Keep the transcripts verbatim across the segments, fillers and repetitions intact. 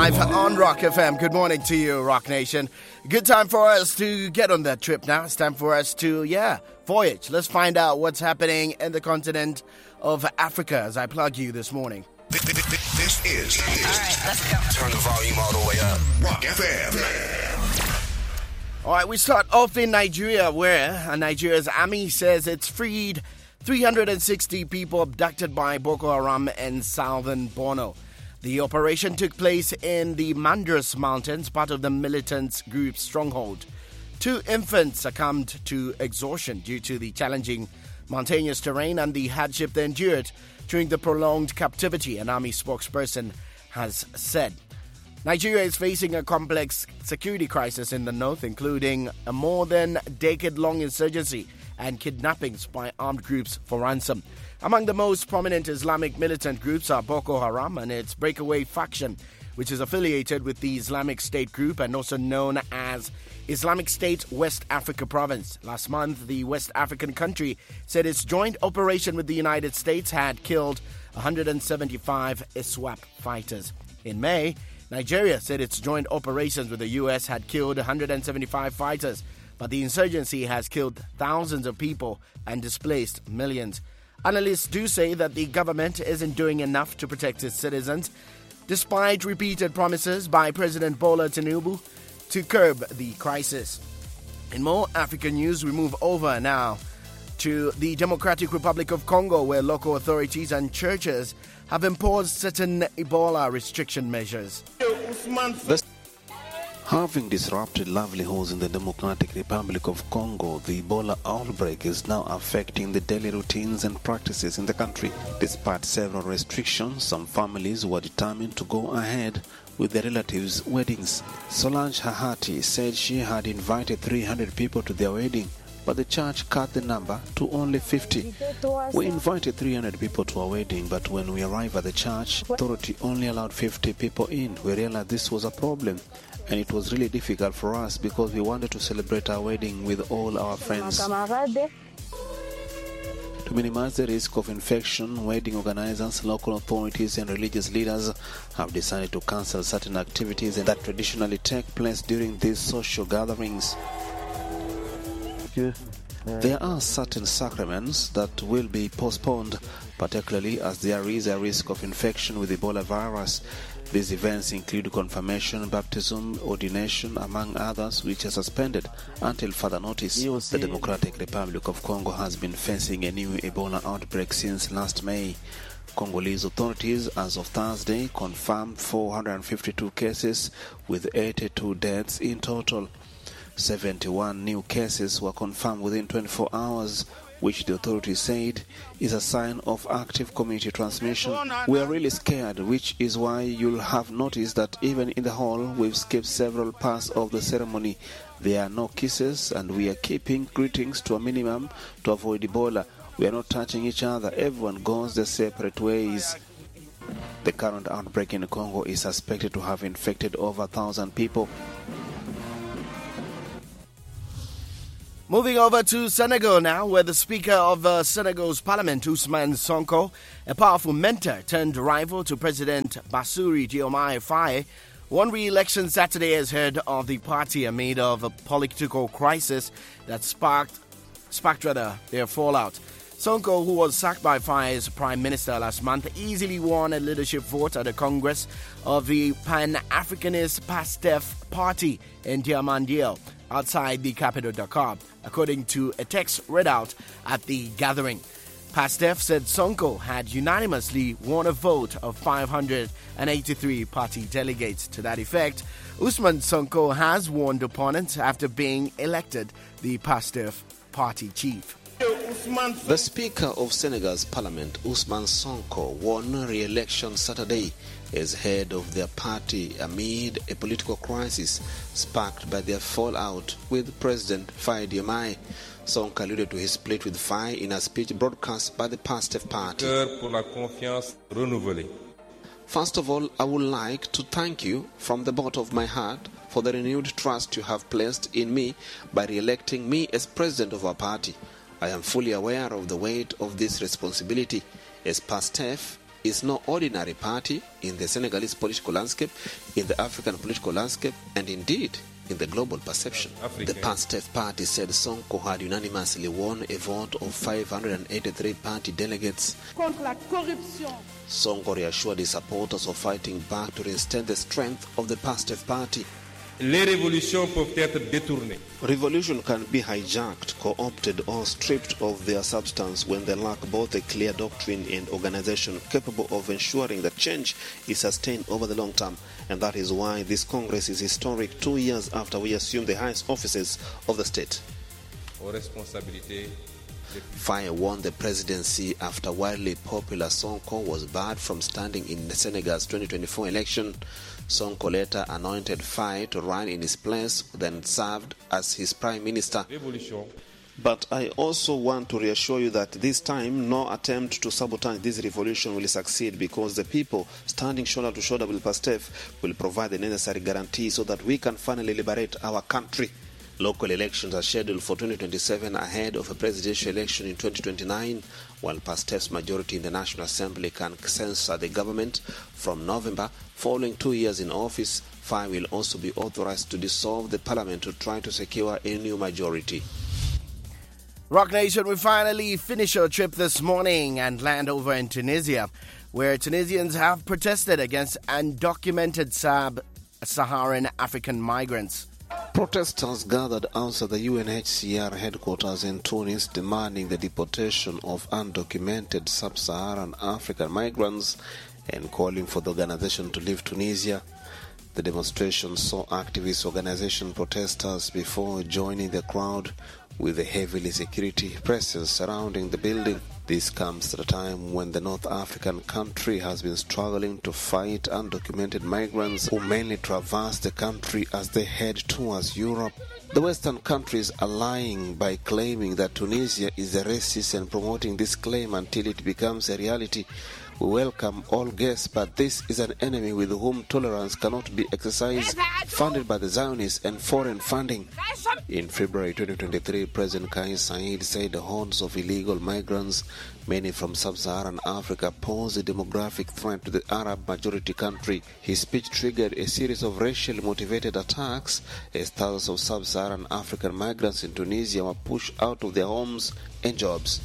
live on Rock F M. Good morning to you, Rock Nation. Good time for us to get on that trip now. It's time for us to, yeah, voyage. Let's find out what's happening in the continent of Africa as I plug you this morning. This is... All right, let's go. Turn the volume all the way up. Rock F M. All right, we start off in Nigeria, where Nigeria's army says it's freed three hundred sixty people abducted by Boko Haram in southern Borno. The operation took place in the Mandrus Mountains, part of the militant group's stronghold. Two infants succumbed to exhaustion due to the challenging mountainous terrain and the hardship they endured during the prolonged captivity, an army spokesperson has said. Nigeria is facing a complex security crisis in the north, including a more than decade-long insurgency and kidnappings by armed groups for ransom. Among the most prominent Islamic militant groups are Boko Haram and its breakaway faction, which is affiliated with the Islamic State group and also known as Islamic State West Africa Province. Last month, the West African country said its joint operation with the United States had killed one hundred seventy-five ISWAP fighters. In May, Nigeria said its joint operations with the U S had killed one hundred seventy-five fighters, but the insurgency has killed thousands of people and displaced millions. Analysts do say that the government isn't doing enough to protect its citizens, despite repeated promises by President Bola Tinubu to curb the crisis. In more African news, we move over now to the Democratic Republic of Congo, where local authorities and churches have imposed certain Ebola restriction measures. The Having disrupted livelihoods in the Democratic Republic of Congo, the Ebola outbreak is now affecting the daily routines and practices in the country. Despite several restrictions, some families were determined to go ahead with their relatives' weddings. Solange Hahati said she had invited three hundred people to their wedding, but the church cut the number to only fifty. We invited three hundred people to our wedding, but when we arrived at the church, authority only allowed fifty people in. We realized this was a problem, and it was really difficult for us because we wanted to celebrate our wedding with all our friends. To minimize the risk of infection, wedding organizers, local authorities, and religious leaders have decided to cancel certain activities that traditionally take place during these social gatherings. There are certain sacraments that will be postponed, particularly as there is a risk of infection with Ebola virus. These events include confirmation, baptism, ordination, among others, which are suspended until further notice. The Democratic Republic of Congo has been facing a new Ebola outbreak since last May. Congolese authorities, as of Thursday, confirmed four hundred fifty-two cases with eighty-two deaths in total. seventy-one new cases were confirmed within twenty-four hours, which the authorities said is a sign of active community transmission. We are really scared, which is why you'll have noticed that even in the hall, we've skipped several parts of the ceremony. There are no kisses, and we are keeping greetings to a minimum to avoid Ebola. We are not touching each other. Everyone goes their separate ways. The current outbreak in Congo is suspected to have infected over a thousand people. Moving over to Senegal now, where the Speaker of uh, Senegal's Parliament, Ousmane Sonko, a powerful mentor turned rival to President Bassirou Diomaye Faye, won re-election Saturday as head of the party amid of a political crisis that sparked, sparked rather their fallout. Sonko, who was sacked by Faye as Prime Minister last month, easily won a leadership vote at the Congress of the Pan-Africanist PASTEF party in Diamandie, outside the capital Dakar, according to a text read out at the gathering. PASTEF said Sonko had unanimously won a vote of five hundred eighty-three party delegates. To that effect, Ousmane Sonko has warned opponents after being elected the PASTEF party chief. The Speaker of Senegal's Parliament, Ousmane Sonko, won re-election Saturday as head of their party amid a political crisis sparked by their fallout with President Faye Diomaye. Sonko alluded to his split with Faye in a speech broadcast by the PASTEF party. First of all, I would like to thank you from the bottom of my heart for the renewed trust you have placed in me by re-electing me as president of our party. I am fully aware of the weight of this responsibility. As PASTEF, is no ordinary party in the Senegalese political landscape, in the African political landscape, and indeed in the global perception. Africa. The PASTEF party said Sonko had unanimously won a vote of five hundred eighty-three party delegates. Sonko reassured his supporters of fighting back to reinstate the strength of the PASTEF party. Les révolutions peuvent être détournées. Revolution can be hijacked, co-opted, or stripped of their substance when they lack both a clear doctrine and organization capable of ensuring that change is sustained over the long term. And that is why this Congress is historic two years after we assumed the highest offices of the state. Faye won the presidency after wildly popular Sonko was barred from standing in Senegal's twenty twenty-four election. Sonko later anointed Faye to run in his place, then served as his prime minister. But I also want to reassure you that this time no attempt to sabotage this revolution will succeed, because the people standing shoulder to shoulder with PASTEF will provide the necessary guarantee so that we can finally liberate our country. Local elections are scheduled for twenty twenty-seven ahead of a presidential election in twenty twenty-nine, while PASTEF's majority in the National Assembly can censure the government from November. Following two years in office, Faye will also be authorized to dissolve the parliament to try to secure a new majority. Rock Nation, we finally finish our trip this morning and land over in Tunisia, where Tunisians have protested against undocumented sub-Saharan African migrants. Protesters gathered outside the U N H C R headquarters in Tunis, demanding the deportation of undocumented sub-Saharan African migrants and calling for the organization to leave Tunisia. The demonstration saw activist organization protesters before joining the crowd, with a heavily security presence surrounding the building. This comes at a time when the North African country has been struggling to fight undocumented migrants who mainly traverse the country as they head towards Europe. The Western countries are lying by claiming that Tunisia is a racist and promoting this claim until it becomes a reality. We welcome all guests, but this is an enemy with whom tolerance cannot be exercised, funded by the Zionists and foreign funding. In February twenty twenty-three, President Kais Saied said the hordes of illegal migrants, many from sub-Saharan Africa, pose a demographic threat to the Arab-majority country. His speech triggered a series of racially motivated attacks as thousands of sub-Saharan African migrants in Tunisia were pushed out of their homes and jobs.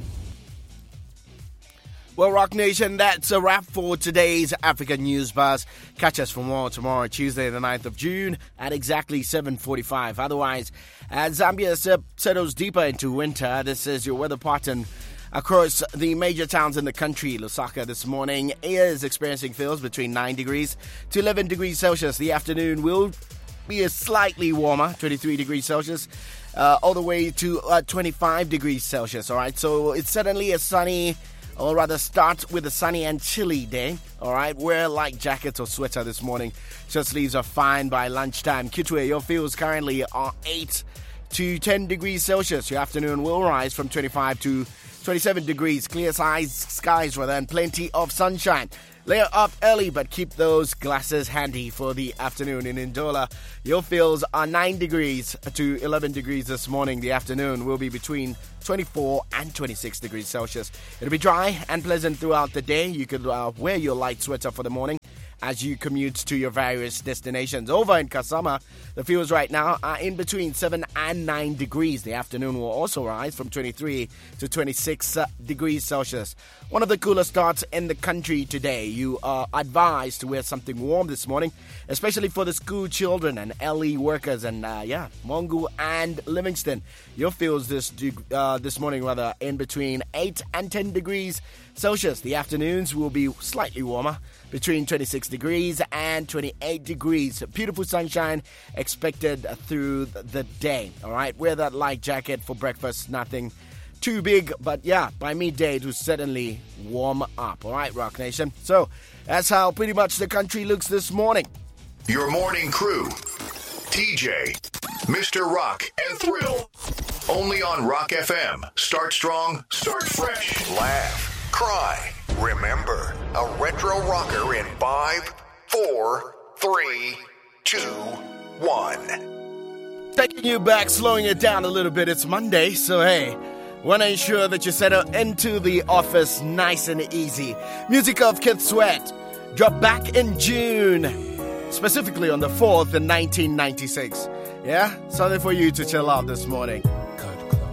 Well, Rock Nation, that's a wrap for today's African News Buzz. Catch us for more tomorrow, Tuesday, the ninth of June, at exactly seven forty-five. Otherwise, as Zambia settles deeper into winter, this is your weather pattern across the major towns in the country. Lusaka this morning is experiencing feels between nine degrees to eleven degrees Celsius. The afternoon will be a slightly warmer, twenty-three degrees Celsius, uh, all the way to uh, twenty-five degrees Celsius. All right, so it's certainly a sunny, or rather start with a sunny and chilly day. All right, wear light jackets or sweater this morning. Short sleeves are fine by lunchtime. Kitwe, your feels currently are eight to ten degrees Celsius. Your afternoon will rise from twenty-five to twenty-seven degrees. Clear skies, skies rather, and plenty of sunshine. Layer up early, but keep those glasses handy for the afternoon. In Ndola, your feels are nine degrees to eleven degrees this morning. The afternoon will be between twenty-four and twenty-six degrees Celsius. It'll be dry and pleasant throughout the day. You could uh, wear your light sweater for the morning as you commute to your various destinations. Over in Kasama, the feels right now are in between seven and nine degrees. The afternoon will also rise from twenty-three to twenty-six uh, degrees Celsius. One of the coolest starts in the country today. You are advised to wear something warm this morning, especially for the school children and L E workers. And uh, yeah, Mongu and Livingston, your feels this uh, this morning rather in between eight and ten degrees Celsius. The afternoons will be slightly warmer, between twenty-six degrees and twenty-eight degrees. Beautiful sunshine expected through the day. All right, wear that light jacket for breakfast. Nothing too big, but yeah, by midday it will certainly warm up. All right, Rock Nation. So that's how pretty much the country looks this morning. Your morning crew, T J, Mister Rock, and Thrill. Only on Rock F M. Start strong, start fresh. Laugh, cry. Remember, a retro rocker in five, four, three, two, one. Taking you back, slowing it down a little bit. It's Monday, so hey, Want to ensure that you settle into the office nice and easy. Music of Keith Sweat dropped back in June, specifically on the fourth in nineteen ninety-six. Yeah, something for you to chill out this morning.